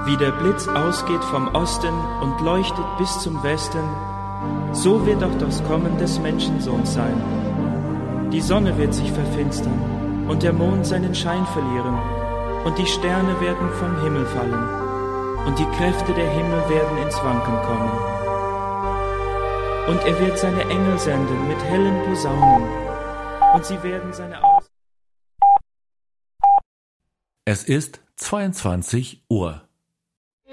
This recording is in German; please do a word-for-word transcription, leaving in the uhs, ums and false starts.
Wie der Blitz ausgeht vom Osten und leuchtet bis zum Westen, so wird auch das Kommen des Menschensohns sein. Die Sonne wird sich verfinstern und der Mond seinen Schein verlieren und die Sterne werden vom Himmel fallen und die Kräfte der Himmel werden ins Wanken kommen. Und er wird seine Engel senden mit hellen Posaunen und sie werden seine Aus... Es ist zweiundzwanzig Uhr.